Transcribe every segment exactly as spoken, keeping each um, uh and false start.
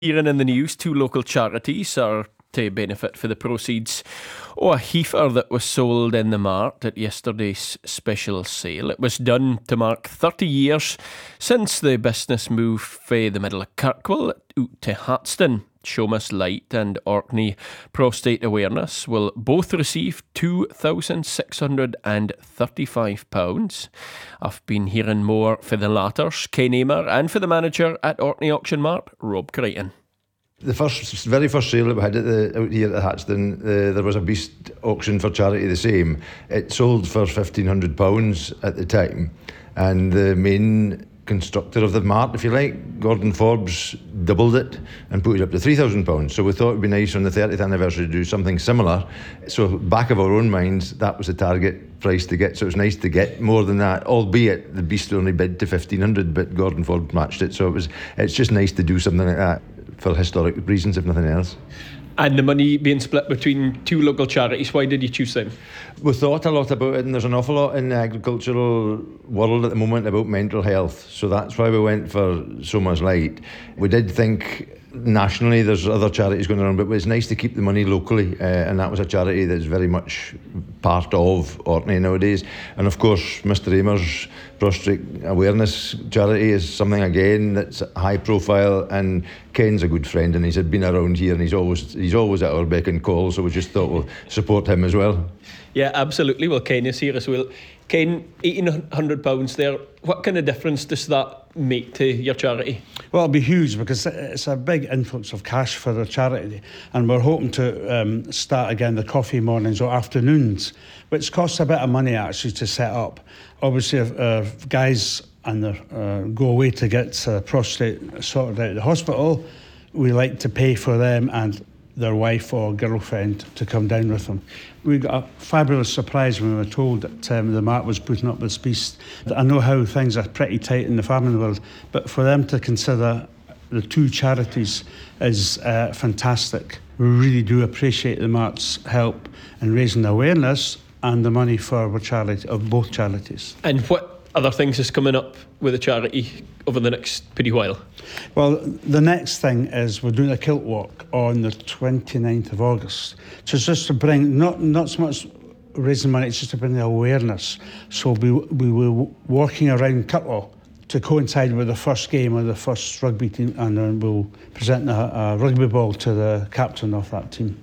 Hearing in the news, two local charities are to benefit for the proceeds of a heifer that was sold in the mart at yesterday's special sale. It was done to mark thirty years since the business moved from the middle of Kirkwall out to Hatston. Shomus Light and Orkney Prostate Awareness will both receive two thousand six hundred thirty-five pounds. I've been hearing more for the latters, Ken Amer, and for the manager at Orkney Auction Mart, Rob Crichton. The first, very first sale that we had at the, out here at Hatston, uh, there was a beast auction for charity the same. It sold for fifteen hundred pounds at the time, and the main constructor of the mart, if you like, Gordon Forbes, doubled it and put it up to three thousand pounds. So we thought it would be nice on the thirtieth anniversary to do something similar. So back of our own minds, that was the target price to get. So it was nice to get more than that, albeit the beast only bid to fifteen hundred, but Gordon Forbes matched it. So it was. It's just nice to do something like that for historic reasons, if nothing else. And the money being split between two local charities, why did you choose them? We thought a lot about it, and there's an awful lot in the agricultural world at the moment about mental health, so that's why we went for Shomus Light. We did think nationally there's other charities going around, but it's nice to keep the money locally, uh, and that was a charity that's very much part of Orkney nowadays. And of course Mister Amer's Prostate Awareness charity is something again that's high profile, and Ken's a good friend and he's been around here and he's always he's always at our beck and call, so we just thought we'll support him as well. Yeah, absolutely. Well, Ken is here as well. Ken, eighteen hundred pounds there, what kind of difference does that make to your charity? Well, it'll be huge because it's a big influx of cash for the charity, and we're hoping to um, start again the coffee mornings or afternoons, which costs a bit of money actually to set up. Obviously, if uh, guys and uh, go away to get uh, prostate sorted out of the hospital, we like to pay for them and their wife or girlfriend to come down with them. We got a fabulous surprise when we were told that um, the mart was putting up this beast. I know how things are pretty tight in the farming world, but for them to consider the two charities is uh, fantastic. We really do appreciate the mart's help in raising awareness and the money for our charity, of both charities. And what other things is coming up with the charity over the next pretty while? Well, the next thing is we're doing a kilt walk on the twenty-ninth of August. So it's just to bring, not not so much raising money, it's just to bring the awareness. So we, we were walking around Kirkwall to coincide with the first game of the first rugby team, and then we'll present a, a rugby ball to the captain of that team.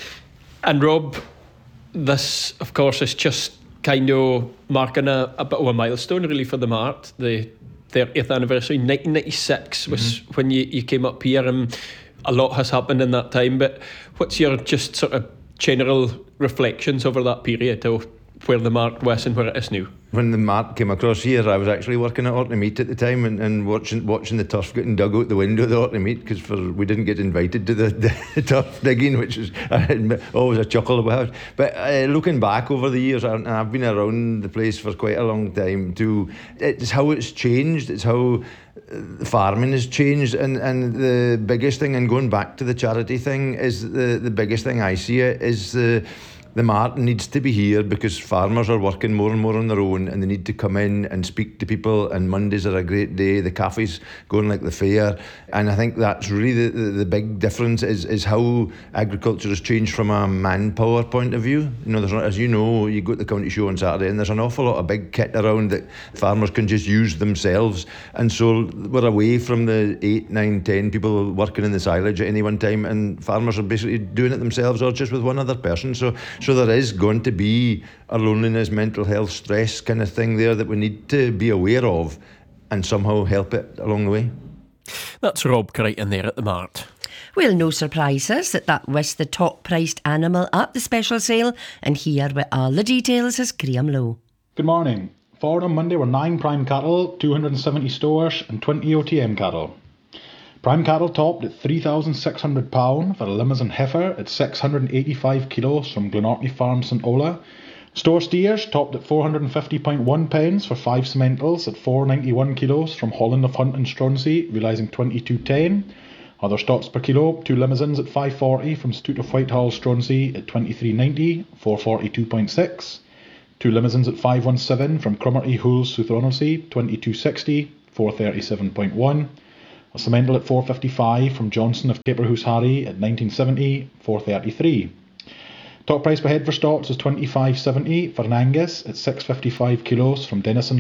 And Rob, this, of course, is just kind of marking a, a bit of a milestone, really, for the mart. The thirtieth anniversary, nineteen ninety-six was mm-hmm. when you, you came up here, and a lot has happened in that time. But what's your just sort of general reflections over that period of where the mart was and where it is now? When the mart came across here, I was actually working at Orkney Meat at the time, and, and watching watching the turf getting dug out the window of the Orkney Meat, because for we didn't get invited to the, the, the turf digging, which is always a chuckle about. But uh, looking back over the years, and I've been around the place for quite a long time too, it's how it's changed, it's how farming has changed, and, and the biggest thing, and going back to the charity thing, is the, the biggest thing I see it is the The mart needs to be here because farmers are working more and more on their own, and they need to come in and speak to people, and Mondays are a great day, the cafe's going like the fair, and I think that's really the, the, the big difference is, is how agriculture has changed from a manpower point of view. You know, there's not, as you know, you go to the county show on Saturday and there's an awful lot of big kit around that farmers can just use themselves, and so we're away from the eight, nine, ten people working in the silage at any one time, and farmers are basically doing it themselves or just with one other person. So So there is going to be a loneliness, mental health, stress kind of thing there that we need to be aware of and somehow help it along the way. That's Rob Crichton there at the mart. Well, no surprises that that was the top priced animal at the special sale, and here with all the details is Graham Lowe. Good morning. Forward on Monday were nine prime cattle, two hundred seventy stores and twenty O T M cattle. Prime cattle topped at three thousand six hundred pounds for a Limousin heifer at six hundred eighty-five kilos from Glenorchy Farm St Ola. Store steers topped at four hundred fifty point one pounds for five sementals at four hundred ninety-one kilos from Holland of Hunt and Stronsey, realising twenty-two ten. Other stocks per kilo, two Limousins at five forty from Stute of Whitehall Stronsey at twenty-three ninety, four forty-two point six. Two Limousins at five seventeen from Cromarty Hools South Ronaldsay, twenty-two sixty, four thirty-seven point one. A Simmental at four fifty-five from Johnson of Caperhouse Harry at nineteen seventy, four thirty-three. Top price per head for stocks is twenty-five seventy for an Angus at six fifty-five kilos from Denison